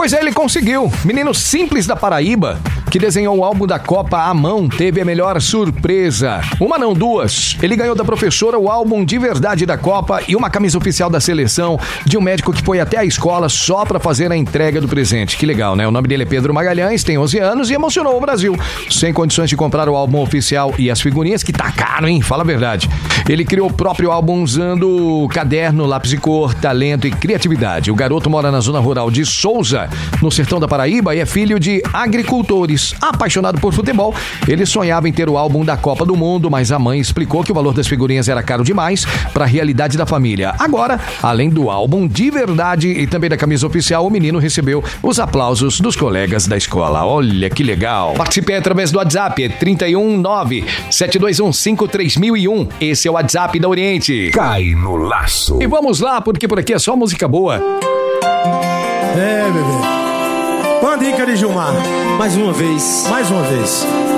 Pois é, ele conseguiu. Menino simples da Paraíba, que desenhou o álbum da Copa à mão, teve a melhor surpresa. Uma não, duas. Ele ganhou da professora o álbum de verdade da Copa e uma camisa oficial da seleção de um médico que foi até a escola só pra fazer a entrega do presente. Que legal, né? O nome dele é Pedro Magalhães, tem 11 anos e emocionou o Brasil. Sem condições de comprar o álbum oficial e as figurinhas, que tá caro, hein? Fala a verdade. Ele criou o próprio álbum usando caderno, lápis de cor, talento e criatividade. O garoto mora na zona rural de Souza, no sertão da Paraíba, e é filho de agricultores. Apaixonado por futebol, ele sonhava em ter o álbum da Copa do Mundo, mas a mãe explicou que o valor das figurinhas era caro demais para a realidade da família. Agora, além do álbum de verdade e também da camisa oficial, o menino recebeu os aplausos dos colegas da escola. Olha que legal. Participe através do WhatsApp, 319-721-53.001. Esse é o WhatsApp da Oriente. Cai no laço. E vamos lá, porque por aqui é só música boa. É, bebê. Uma dica de Gilmar. Mais uma vez.